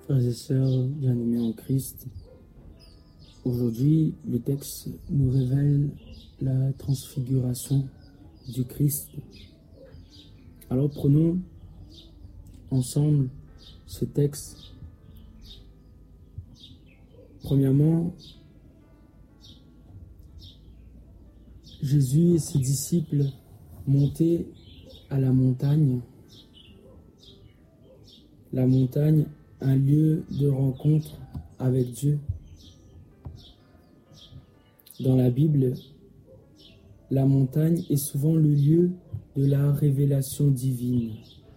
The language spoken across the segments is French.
Frères et sœurs bien-aimés en Christ, aujourd'hui le texte nous révèle la transfiguration du Christ. Alors prenons ensemble ce texte. Premièrement, Jésus et ses disciples montaient à la montagne. La montagne, un lieu de rencontre avec Dieu. Dans la Bible, la montagne est souvent le lieu de la révélation divine.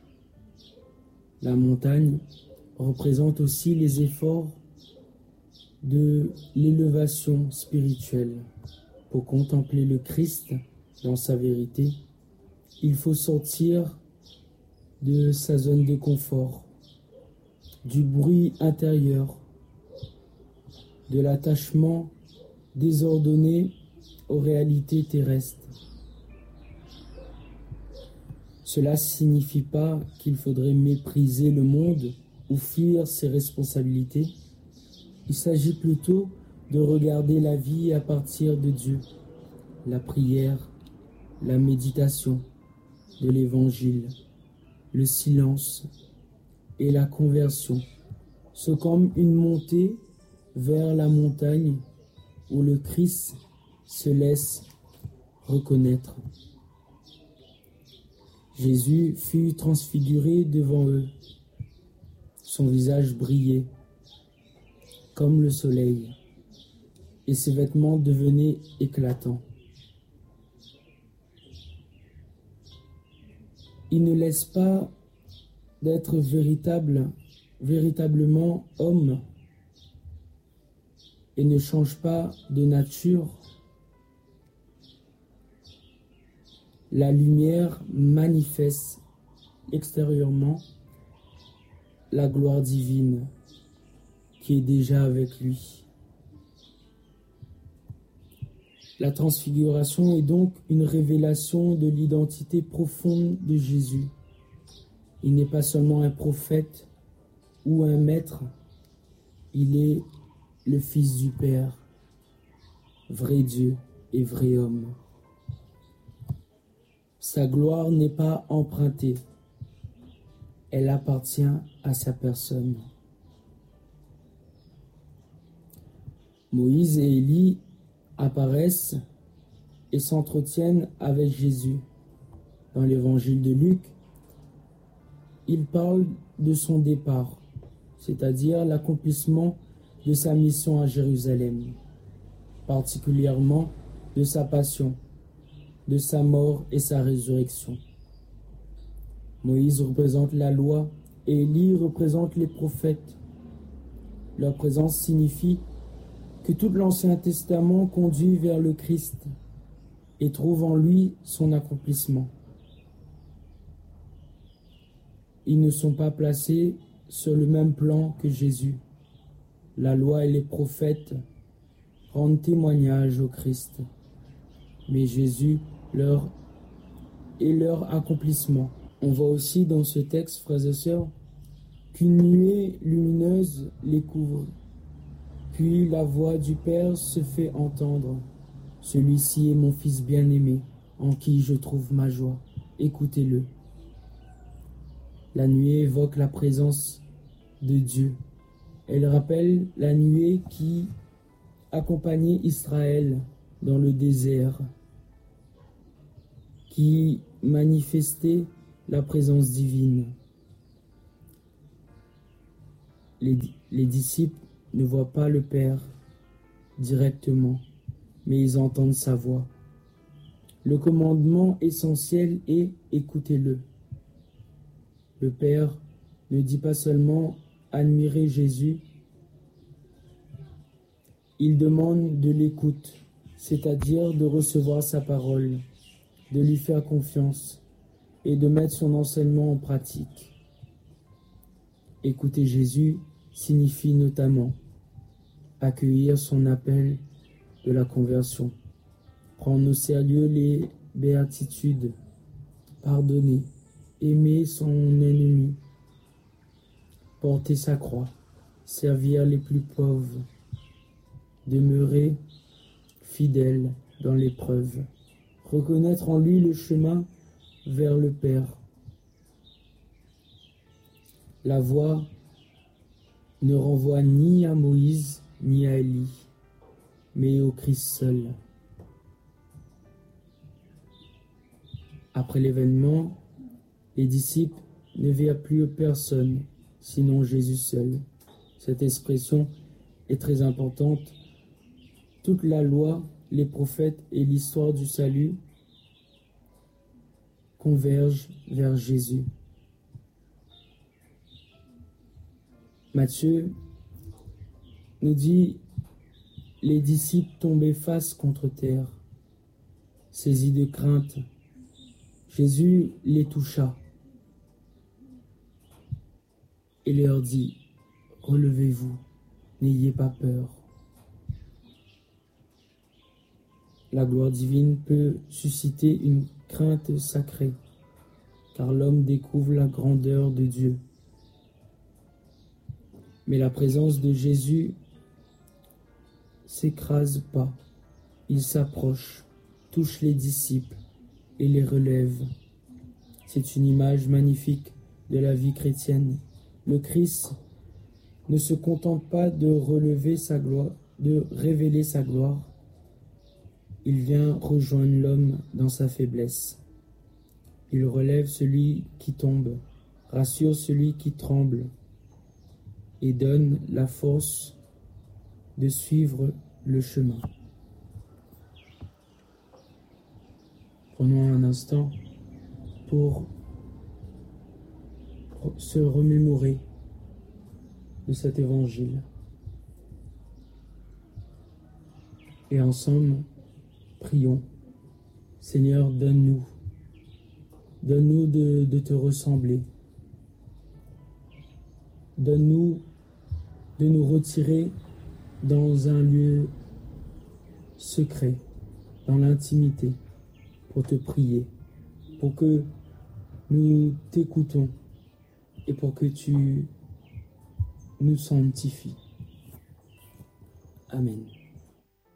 La montagne représente aussi les efforts de l'élévation spirituelle. Pour contempler le Christ dans sa vérité, il faut sortir de sa zone de confort, du bruit intérieur, de l'attachement désordonné aux réalités terrestres. Cela ne signifie pas qu'il faudrait mépriser le monde ou fuir ses responsabilités. Il s'agit plutôt de regarder la vie à partir de Dieu, la prière, la méditation de l'Évangile, le silence et la conversion. C'est comme une montée vers la montagne où le Christ se laisse reconnaître. Jésus fut transfiguré devant eux. Son visage brillait comme le soleil et ses vêtements devenaient éclatants. Il ne laisse pas d'être véritablement homme et ne change pas de nature. La lumière manifeste extérieurement la gloire divine qui est déjà avec lui. La transfiguration est donc une révélation de l'identité profonde de Jésus. Il n'est pas seulement un prophète ou un maître, il est le Fils du Père, vrai Dieu et vrai homme. Sa gloire n'est pas empruntée, elle appartient à sa personne. Moïse et Élie apparaissent et s'entretiennent avec Jésus. Dans l'évangile de Luc, il parle de son départ, c'est-à-dire l'accomplissement de sa mission à Jérusalem, particulièrement de sa passion, de sa mort et sa résurrection. Moïse représente la loi et Élie représente les prophètes. Leur présence signifie que tout l'Ancien Testament conduit vers le Christ et trouve en lui son accomplissement. Ils ne sont pas placés sur le même plan que Jésus. La loi et les prophètes rendent témoignage au Christ, mais Jésus leur accomplissement. On voit aussi dans ce texte, frères et sœurs, qu'une nuée lumineuse les couvre. Puis la voix du Père se fait entendre. Celui-ci est mon Fils bien-aimé, en qui je trouve ma joie. Écoutez-le. La nuée évoque la présence de Dieu. Elle rappelle la nuée qui accompagnait Israël dans le désert, qui manifestait la présence divine. Les disciples ne voient pas le Père directement, mais ils entendent sa voix. Le commandement essentiel est « écoutez-le ». Le Père ne dit pas seulement « admirez Jésus », il demande de l'écoute, c'est-à-dire de recevoir sa parole, de lui faire confiance et de mettre son enseignement en pratique. Écouter Jésus signifie notamment accueillir son appel de la conversion, prendre au sérieux les béatitudes, pardonner, aimer son ennemi, porter sa croix servir les plus pauvres, demeurer fidèle dans l'épreuve, reconnaître en lui le chemin vers le Père. La voie ne renvoie ni à Moïse ni à Élie, mais au Christ seul. Après l'événement, les disciples ne virent plus personne, sinon Jésus seul. Cette expression est très importante. Toute la loi, les prophètes et l'histoire du salut convergent vers Jésus. Matthieu nous dit: les disciples tombaient face contre terre, saisis de crainte. Jésus les toucha et leur dit: relevez-vous, n'ayez pas peur. La gloire divine peut susciter une crainte sacrée, car l'homme découvre la grandeur de Dieu. Mais la présence de Jésus s'écrase pas. Il s'approche, touche les disciples et les relève. C'est une image magnifique de la vie chrétienne. Le Christ ne se contente pas de relever sa gloire, de révéler sa gloire. Il vient rejoindre l'homme dans sa faiblesse. Il relève celui qui tombe, rassure celui qui tremble et donne la force de suivre le chemin. Prenons un instant pour se remémorer de cet évangile. Et ensemble, prions. Seigneur, donne-nous de te ressembler. Donne-nous de nous retirer dans un lieu secret, dans l'intimité, pour te prier, pour que nous t'écoutons et pour que tu nous sanctifies. Amen.